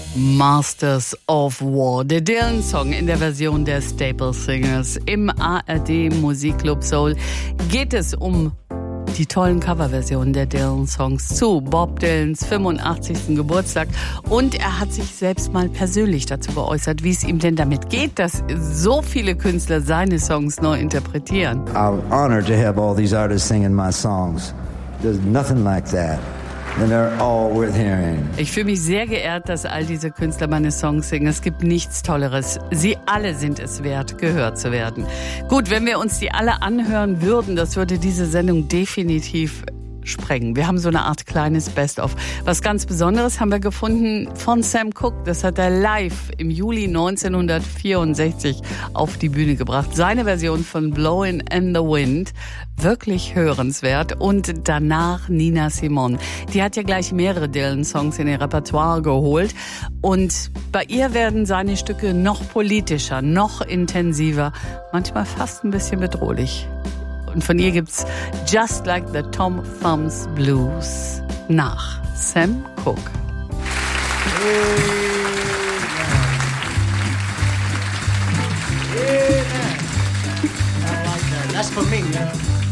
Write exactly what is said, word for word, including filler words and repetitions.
Masters of War, der Dylan-Song in der Version der Staple Singers. Im A R D Musikclub Soul geht es um die tollen Coverversionen der Dylan-Songs zu Bob Dylans fünfundachtzigsten Geburtstag. Und er hat sich selbst mal persönlich dazu geäußert, wie es ihm denn damit geht, dass so viele Künstler seine Songs neu interpretieren. I'm honored to have all these artists singing my songs. There's nothing like that. And they're all worth hearing. Ich fühle mich sehr geehrt, dass all diese Künstler meine Songs singen. Es gibt nichts Tolleres. Sie alle sind es wert, gehört zu werden. Gut, wenn wir uns die alle anhören würden, das würde diese Sendung definitiv sprengen. Wir haben so eine Art kleines Best-of. Was ganz Besonderes haben wir gefunden von Sam Cooke. Das hat er live im Juli neunzehnhundertvierundsechzig auf die Bühne gebracht. Seine Version von Blowin' in the Wind. Wirklich hörenswert. Und danach Nina Simone. Die hat ja gleich mehrere Dylan-Songs in ihr Repertoire geholt. Und bei ihr werden seine Stücke noch politischer, noch intensiver, manchmal fast ein bisschen bedrohlich. Und von ihr gibt's Just Like the Tom Thumbs Blues nach Sam Cooke. Amen. Amen. I like that. That's for me, man.